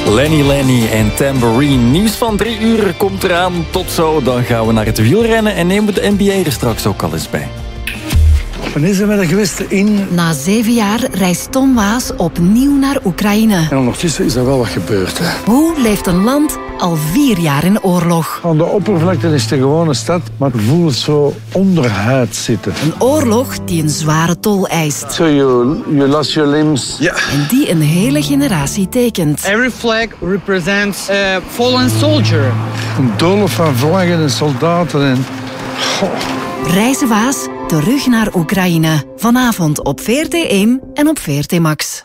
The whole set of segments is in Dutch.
Lenny en Tambourine. Nieuws van 3 uur komt eraan. Tot zo, dan gaan we naar het wielrennen en nemen we de NBA er straks ook al eens bij. Wanneer zijn we er geweest in? Na 7 jaar reist Tom Waas opnieuw naar Oekraïne. En ondertussen is er wel wat gebeurd. Hè. Hoe leeft een land al 4 jaar in oorlog? Aan de oppervlakte is het een gewone stad, maar het voelt zo onderhuid zitten. Een oorlog die een zware tol eist. So you lost your limbs. Ja. En die een hele generatie tekent. Every flag represents a fallen soldier. Een doolhof van vlaggen en soldaten en... Reizen Waas terug naar Oekraïne. Vanavond op VRT1 en op VRT Max.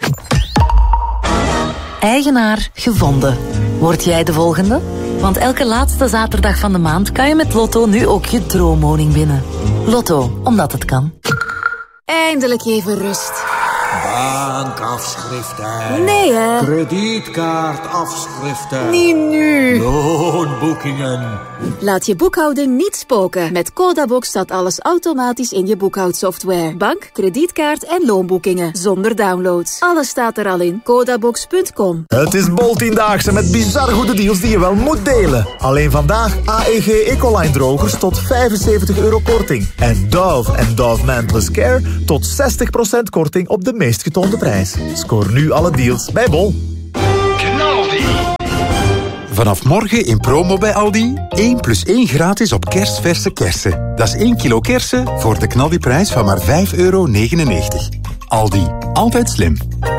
Eigenaar gevonden. Word jij de volgende? Want elke laatste zaterdag van de maand kan je met Lotto nu ook je droomwoning winnen. Lotto, omdat het kan. Eindelijk even rust. Bankafschriften. Nee, hè? Kredietkaartafschriften. Niet nu. Loonboekingen. Laat je boekhouden niet spoken. Met Codabox staat alles automatisch in je boekhoudsoftware. Bank, kredietkaart en loonboekingen. Zonder downloads. Alles staat er al in. Codabox.com. Het is Bol-10-daagse met bizar goede deals die je wel moet delen. Alleen vandaag AEG Ecoline drogers tot €75 korting. En Dove Man Plus Care tot 60% korting op de meest getoonde prijs. Scoor nu alle deals bij Bol. Vanaf morgen in promo bij Aldi. 1 + 1 gratis op kerstverse kersen. Dat is 1 kilo kersen voor de knaldiprijs van maar €5,99. Aldi, altijd slim.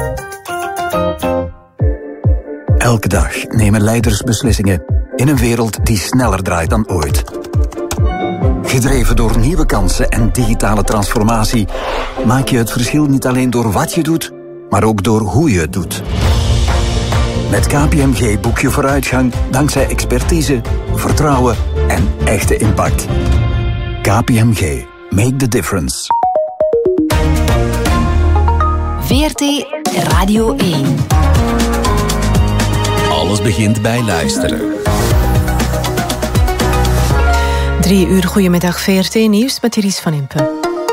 Elke dag nemen leiders beslissingen in een wereld die sneller draait dan ooit. Gedreven door nieuwe kansen en digitale transformatie maak je het verschil niet alleen door wat je doet, maar ook door hoe je het doet. Met KPMG boek je vooruitgang dankzij expertise, vertrouwen en echte impact. KPMG. Make the difference. VRT Radio 1. Alles begint bij luisteren. 3 uur, goedemiddag, VRT Nieuws met Iris van Impe.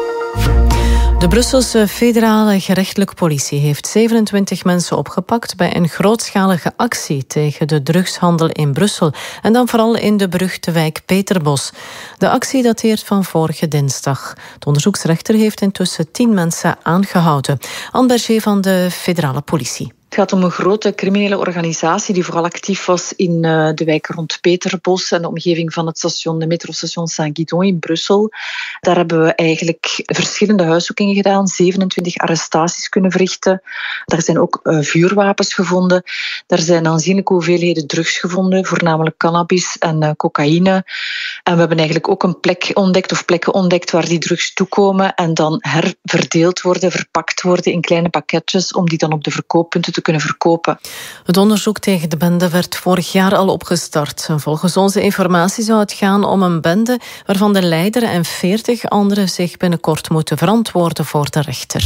De Brusselse federale gerechtelijke politie heeft 27 mensen opgepakt bij een grootschalige actie tegen de drugshandel in Brussel en dan vooral in de beruchte wijk Peterbos. De actie dateert van vorige dinsdag. De onderzoeksrechter heeft intussen 10 mensen aangehouden. Anne Berger van de federale politie. Het gaat om een grote criminele organisatie die vooral actief was in de wijk rond Peterbos en de omgeving van het station, de metrostation Saint-Guidon in Brussel. Daar hebben we eigenlijk verschillende huiszoekingen gedaan, 27 arrestaties kunnen verrichten. Daar zijn ook vuurwapens gevonden. Daar zijn aanzienlijke hoeveelheden drugs gevonden, voornamelijk cannabis en cocaïne. En we hebben eigenlijk ook een plek ontdekt of plekken ontdekt waar die drugs toekomen en dan herverdeeld worden, verpakt worden in kleine pakketjes om die dan op de verkooppunten te kunnen verkopen. Het onderzoek tegen de bende werd vorig jaar al opgestart. Volgens onze informatie zou het gaan om een bende waarvan de leider en 40 anderen zich binnenkort moeten verantwoorden voor de rechter.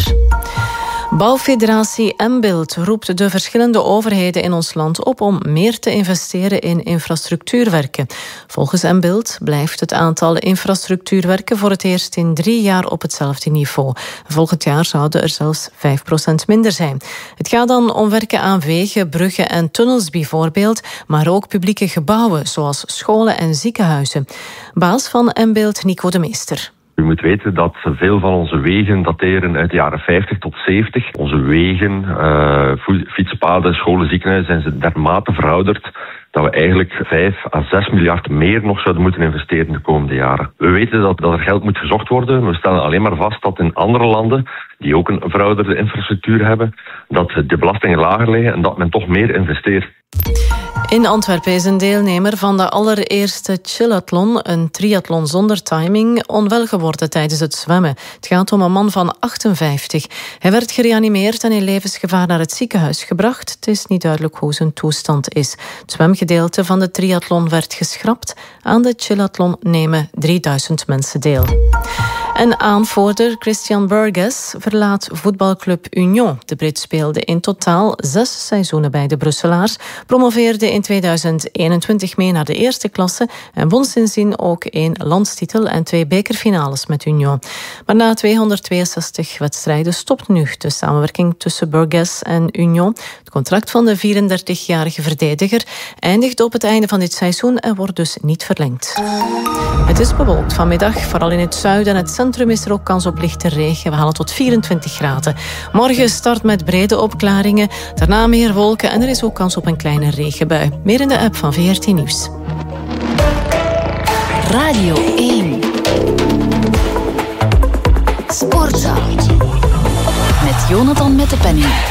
Bouwfederatie Mbild roept de verschillende overheden in ons land op om meer te investeren in infrastructuurwerken. Volgens Mbild blijft het aantal infrastructuurwerken voor het eerst in 3 jaar op hetzelfde niveau. Volgend jaar zouden er zelfs 5% minder zijn. Het gaat dan om werken aan wegen, bruggen en tunnels bijvoorbeeld, maar ook publieke gebouwen zoals scholen en ziekenhuizen. Baas van Mbild, Nico de Meester. U moet weten dat veel van onze wegen dateren uit de jaren 50 tot 70. Onze wegen, fietspaden, scholen, ziekenhuizen zijn dermate verouderd dat we eigenlijk 5 à 6 miljard meer nog zouden moeten investeren de komende jaren. We weten dat er geld moet gezocht worden. We stellen alleen maar vast dat in andere landen, die ook een verouderde infrastructuur hebben, dat de belastingen lager liggen en dat men toch meer investeert. In Antwerpen is een deelnemer van de allereerste chillathlon, een triathlon zonder timing, onwel geworden tijdens het zwemmen. Het gaat om een man van 58. Hij werd gereanimeerd en in levensgevaar naar het ziekenhuis gebracht. Het is niet duidelijk hoe zijn toestand is. Het zwemgedeelte van de triathlon werd geschrapt. Aan de chillathlon nemen 3000 mensen deel. En aanvoerder Christian Burgess verlaat voetbalclub Union. De Brit speelde in totaal 6 seizoenen bij de Brusselaars, promoveerde in 2021 mee naar de eerste klasse en won sindsdien ook 1 landstitel en 2 bekerfinales met Union. Maar na 262 wedstrijden stopt nu de samenwerking tussen Burgess en Union. Het contract van de 34-jarige verdediger eindigt op het einde van dit seizoen en wordt dus niet verlengd. Het is bewolkt vanmiddag. Vooral in het zuiden en het centrum is er ook kans op lichte regen. We halen tot 24 graden. Morgen start met brede opklaringen. Daarna meer wolken en er is ook kans op een kleine regenbui. Meer in de app van VRT Nieuws. Radio 1. Sportza. Met Jonathan Mettepenning.